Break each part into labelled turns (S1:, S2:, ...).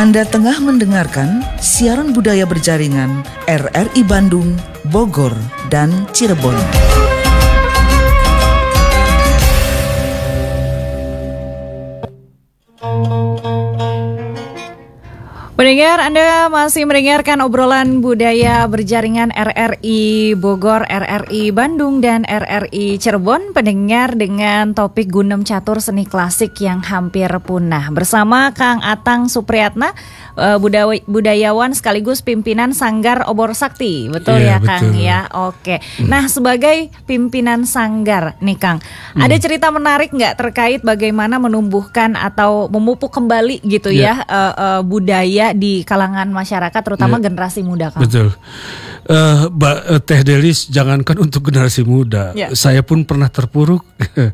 S1: Anda tengah mendengarkan siaran budaya berjaringan RRI Bandung, Bogor, dan Cirebon.
S2: Pendengar, Anda masih mendengarkan obrolan budaya berjaringan RRI Bogor, RRI Bandung, dan RRI Cirebon. Pendengar, dengan topik Gunem Catur Seni Klasik yang hampir punah. Bersama Kang Atang Supriyatna, budayawan sekaligus pimpinan Sanggar Obor Sakti. Betul ya Kang?
S3: Betul.
S2: Ya, oke. Nah, sebagai pimpinan Sanggar nih Kang, ada cerita menarik nggak terkait bagaimana menumbuhkan atau memupuk kembali gitu ya budaya di kalangan masyarakat, terutama generasi muda, Kang?
S3: Betul. Teh Delis, jangankan untuk generasi muda, saya pun pernah terpuruk.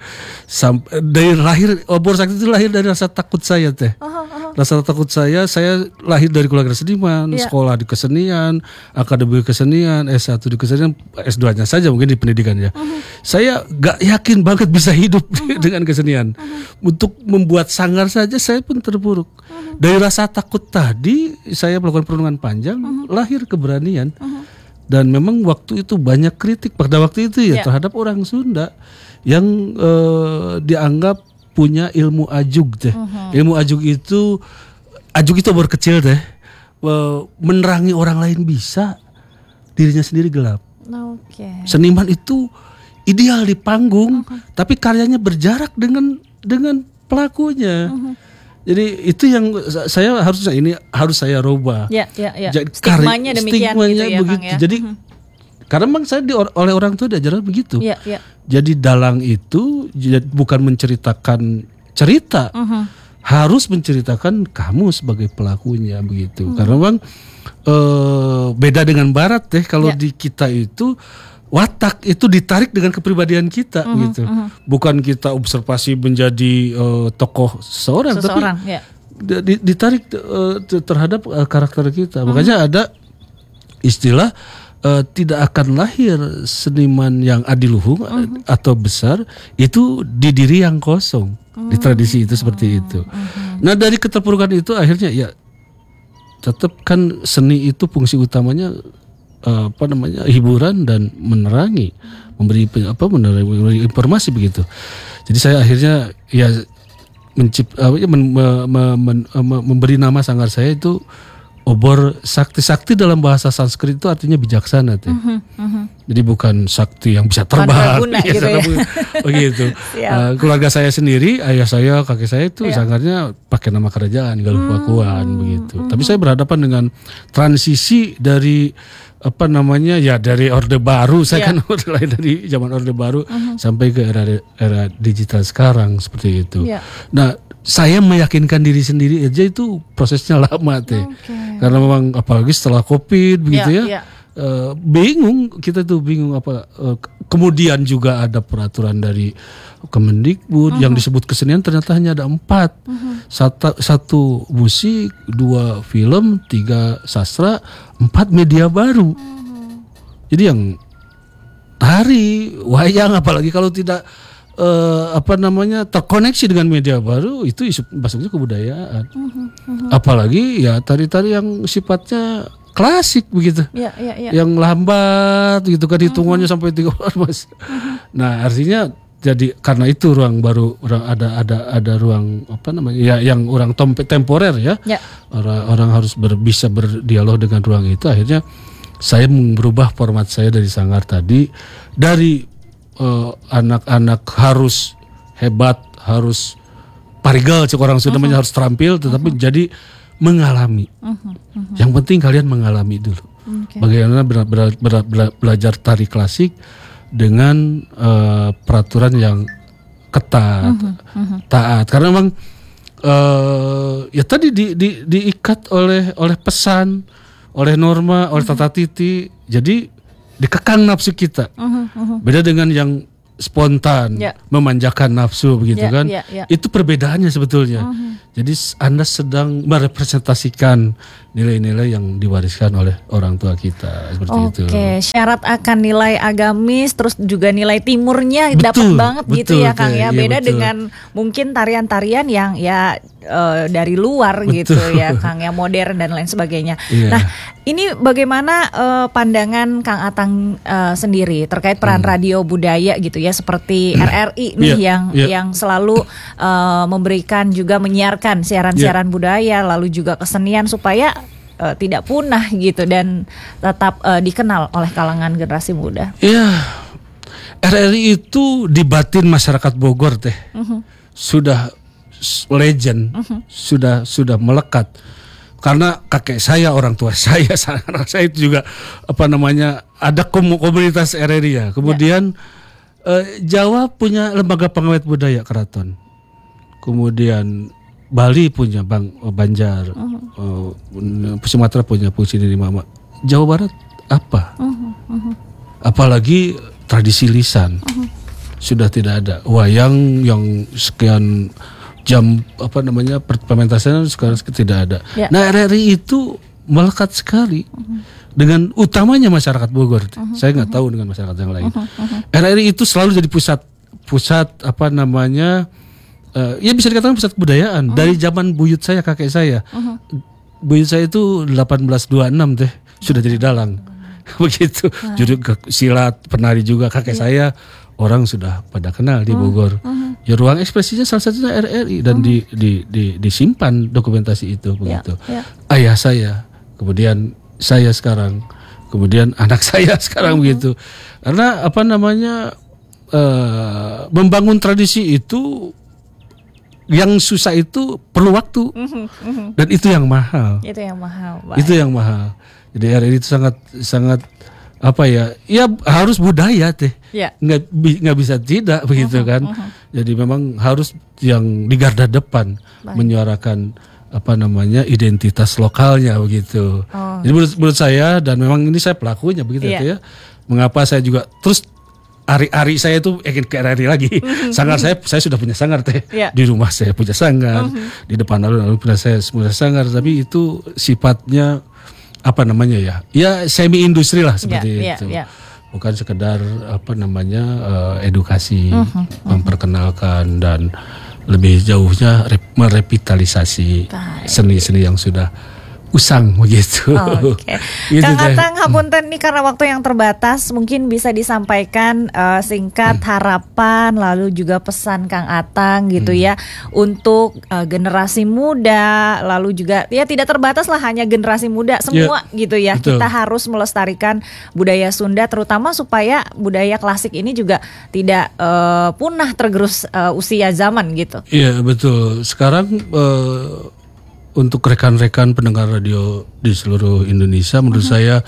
S3: Dari lahir, Obor Sakti itu lahir dari rasa takut saya, Teh. Rasa takut saya lahir dari keluarga seniman, sekolah di kesenian, akademi kesenian, S1 di kesenian, S2-nya saja mungkin di pendidikan ya. Saya gak yakin banget bisa hidup dengan kesenian. Untuk membuat sanggar saja saya pun terpuruk. Dari rasa takut tadi saya melakukan perenungan panjang, lahir keberanian. Dan memang waktu itu banyak kritik pada waktu itu ya terhadap orang Sunda yang dianggap punya ilmu ajug teh. Ilmu ajug itu obor kecil teh. Menerangi orang lain bisa, dirinya sendiri gelap. Seniman itu ideal di panggung, tapi karyanya berjarak dengan pelakunya. Jadi itu yang saya harus saya rubah.
S2: Stigmanya demikian gitu ya,
S3: begitu.
S2: Kang, ya.
S3: Jadi karena memang saya oleh orang tua diajaran begitu. Jadi dalang itu bukan menceritakan cerita, harus menceritakan kamu sebagai pelakunya begitu. Karena memang beda dengan Barat deh. Kalau di kita itu watak itu ditarik dengan kepribadian kita gitu. Bukan kita observasi menjadi tokoh seseorang, tapi ditarik terhadap karakter kita. Makanya ada istilah tidak akan lahir seniman yang adiluhung atau besar itu di diri yang kosong. Di tradisi itu seperti itu. Nah, dari keterpurukan itu akhirnya ya tetap kan seni itu fungsi utamanya hiburan dan menerangi, memberi informasi begitu. Jadi saya akhirnya ya memberi nama sanggar saya itu Obor Sakti. Sakti dalam bahasa Sanskrit itu artinya bijaksana tuh. Jadi bukan sakti yang bisa terbang gitu ya. Begitu. Keluarga saya sendiri, ayah saya, kakek saya itu sanggarnya pakai nama kerajaan Galuh Pakuan begitu. Tapi saya berhadapan dengan transisi dari dari Orde Baru. Saya kan lain dari zaman Orde Baru sampai ke era digital sekarang seperti itu. Nah, saya meyakinkan diri sendiri aja itu prosesnya lama teh. Karena memang apalagi setelah Covid begitu bingung, kita tuh bingung kemudian juga ada peraturan dari Kemendikbud yang disebut kesenian ternyata hanya ada 4. Satu musik, 2 film, 3 sastra, 4 media baru. Jadi yang tari, wayang, apalagi kalau tidak terkoneksi dengan media baru, itu masuknya kebudayaan. Apalagi ya tari-tari yang sifatnya klasik begitu, yang lambat gitu kan, hitungannya sampai 3 bulan mas. Nah artinya jadi karena itu ruang baru, ada ruang yang orang temporer ya. Orang harus bisa berdialog dengan ruang itu. Akhirnya saya merubah format saya dari sanggar tadi, dari anak-anak harus hebat, harus parigal, cek orang Sunda harus terampil, tetapi jadi mengalami. Yang penting kalian mengalami dulu. Bagaimana belajar tari klasik dengan peraturan yang ketat, taat. Karena memang ya tadi diikat oleh pesan, oleh norma, oleh tata titi. Jadi dikekang nafsu kita. Beda dengan yang spontan, memanjakan nafsu begitu kan. Itu perbedaannya sebetulnya. Jadi Anda sedang merepresentasikan nilai-nilai yang diwariskan oleh orang tua kita seperti itu.
S2: Oke, syarat akan nilai agamis terus juga nilai timurnya dapat banget gitu ya Kang ya. Beda dengan mungkin tarian-tarian yang ya dari luar gitu ya Kang ya, modern dan lain sebagainya. Nah, ini bagaimana pandangan Kang Atang sendiri terkait peran radio budaya gitu ya, seperti RRI nih yang selalu memberikan juga menyiarkan siaran-siaran budaya lalu juga kesenian supaya tidak punah gitu dan tetap dikenal oleh kalangan generasi muda.
S3: Iya, RRI itu di batin masyarakat Bogor teh sudah legend, sudah melekat. Karena kakek saya, orang tua saya, anak saya itu juga ada komunitas RRI ya. Kemudian Jawa punya lembaga pengawet budaya keraton. Kemudian Bali punya Banjar, Sumatera punya Puisi Nini Mama. Jawa Barat apa? Apalagi tradisi lisan sudah tidak ada. Wayang yang sekian jam pementasan sekarang tidak ada. Nah, RRI itu melekat sekali dengan utamanya masyarakat Bogor. Saya nggak tahu dengan masyarakat yang lain. RRI itu selalu jadi pusat ya bisa dikatakan pusat kebudayaan dari zaman buyut saya, kakek saya. Buyut saya itu 1826 teh sudah jadi dalang. Begitu. Judul silat, penari juga kakek saya. Orang sudah pada kenal di Bogor. Ya ruang ekspresinya salah satunya RRI dan disimpan dokumentasi itu begitu. Ayah saya, kemudian saya sekarang, kemudian anak saya sekarang begitu. Karena membangun tradisi itu yang susah itu perlu waktu dan itu yang mahal. Itu yang mahal. Jadi RRI itu sangat ya harus budaya teh. Nggak bisa tidak begitu kan. Jadi memang harus yang di garda depan menyuarakan identitas lokalnya begitu. Jadi menurut saya, dan memang ini saya pelakunya begitu ya. Mengapa saya juga terus ari-ari saya itu ingin ke RRI lagi. Sanggar saya sudah punya sanggar teh. Di rumah saya punya sanggar, di depan alun-alun punya sanggar, tapi itu sifatnya ya semi industri lah seperti itu. Bukan sekedar edukasi, memperkenalkan dan lebih jauhnya merevitalisasi seni-seni yang sudah usang begitu.
S2: Gitu, Kang Atang, hapunten nih karena waktu yang terbatas, mungkin bisa disampaikan singkat harapan lalu juga pesan Kang Atang gitu ya untuk generasi muda, lalu juga ya tidak terbatas lah hanya generasi muda, semua gitu ya.
S3: Betul.
S2: Kita harus melestarikan budaya Sunda terutama supaya budaya klasik ini juga tidak punah tergerus usia zaman gitu.
S3: Iya betul. Sekarang untuk rekan-rekan pendengar radio di seluruh Indonesia, menurut saya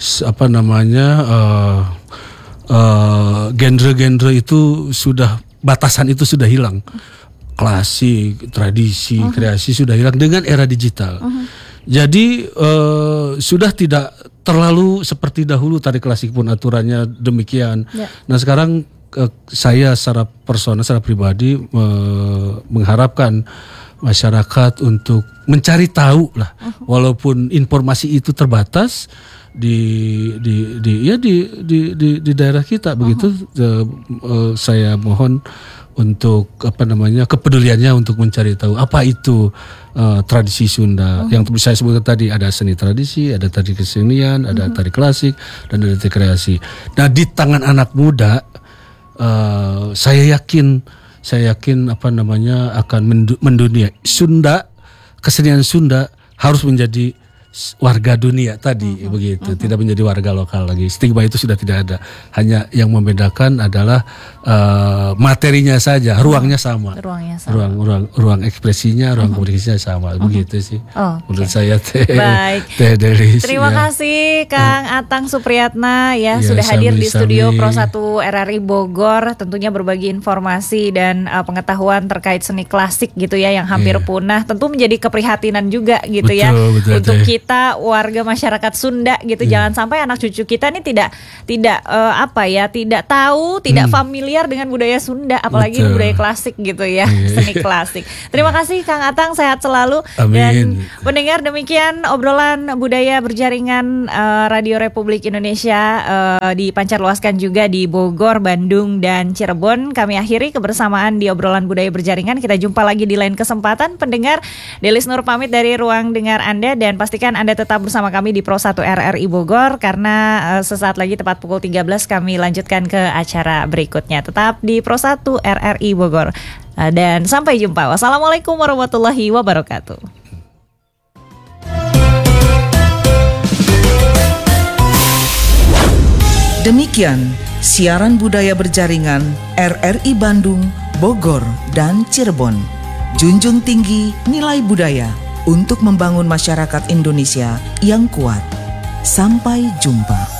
S3: genre-genre itu batasan itu sudah hilang. Klasik, tradisi, kreasi sudah hilang dengan era digital. Jadi sudah tidak terlalu seperti dahulu tari klasik pun aturannya demikian. Nah sekarang saya secara personal, secara pribadi mengharapkan masyarakat untuk mencari tahu lah, walaupun informasi itu terbatas di daerah kita begitu. Saya mohon untuk kepeduliannya untuk mencari tahu apa itu tradisi Sunda. Yang saya sebutkan tadi, ada seni tradisi, ada tari kesenian, ada tari klasik, dan ada tari kreasi. Nah di tangan anak muda, saya yakin akan mendunia. Kesenian Sunda harus menjadi warga dunia tadi begitu, tidak menjadi warga lokal lagi. Stigma itu sudah tidak ada. Hanya yang membedakan adalah materinya saja, ruangnya sama. Ruang ekspresinya, ruang komunikasinya sama. Begitu sih. Menurut saya Teh Delis.
S2: Terima kasih Kang Atang Supriyatna ya sudah hadir di studio Pro 1 RRI Bogor, tentunya berbagi informasi dan pengetahuan terkait seni klasik gitu ya yang hampir punah. Tentu menjadi keprihatinan juga gitu betul, untuk kita kita warga masyarakat Sunda gitu. Jangan sampai anak cucu kita nih tidak tahu, tidak familiar dengan budaya Sunda, apalagi budaya klasik gitu ya, seni klasik. Terima kasih Kang Atang, sehat selalu.
S3: Amin.
S2: Dan pendengar, demikian obrolan budaya berjaringan Radio Republik Indonesia dipancarluaskan juga di Bogor, Bandung, dan Cirebon. Kami akhiri kebersamaan di obrolan budaya berjaringan. Kita jumpa lagi di lain kesempatan. Pendengar, Delis Nur pamit dari ruang dengar Anda, dan pastikan Anda tetap bersama kami di Pro 1 RRI Bogor, karena sesaat lagi tepat pukul 13 kami lanjutkan ke acara berikutnya. Tetap di Pro 1 RRI Bogor. Dan sampai jumpa. Wassalamualaikum warahmatullahi wabarakatuh.
S1: Demikian siaran budaya berjaringan RRI Bandung, Bogor, dan Cirebon. Junjung tinggi nilai budaya untuk membangun masyarakat Indonesia yang kuat. Sampai jumpa.